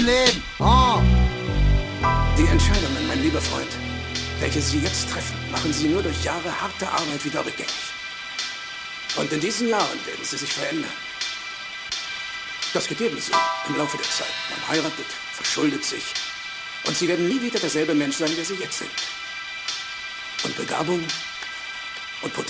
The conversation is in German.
Leben. Oh. Die Entscheidungen, mein lieber Freund, welche Sie jetzt treffen, machen Sie nur durch Jahre harte Arbeit wieder rückgängig. Und in diesen Jahren werden Sie sich verändern. Das geht ebenso im Laufe der Zeit. Man heiratet, verschuldet sich und Sie werden nie wieder derselbe Mensch sein, der Sie jetzt sind. Und Begabung und Potenzial